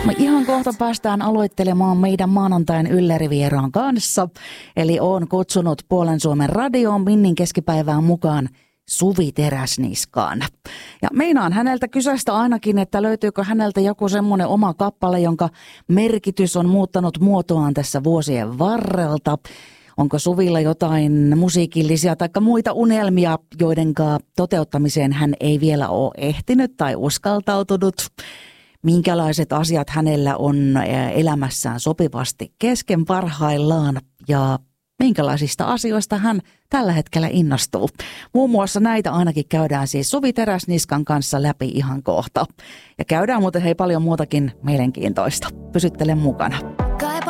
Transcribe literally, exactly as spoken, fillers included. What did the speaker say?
Me ihan kohta päästään aloittelemaan meidän maanantain yllärivieraan kanssa. Eli oon kutsunut Puolen Suomen radioon Minnin keskipäivään mukaan Suvi Teräsniskaan. Ja meinaan häneltä kysästä ainakin, että löytyykö häneltä joku semmoinen oma kappale, jonka merkitys on muuttanut muotoaan tässä vuosien varrelta. Onko Suvilla jotain musiikillisia tai muita unelmia, joidenka toteuttamiseen hän ei vielä ole ehtinyt tai uskaltautunut? Minkälaiset asiat hänellä on elämässään sopivasti kesken parhaillaan ja minkälaisista asioista hän tällä hetkellä innostuu? Muun muassa näitä ainakin käydään siis Suvi Teräsniskan kanssa läpi ihan kohta. Ja käydään muuten hei paljon muutakin mielenkiintoista. Pysyttele mukana.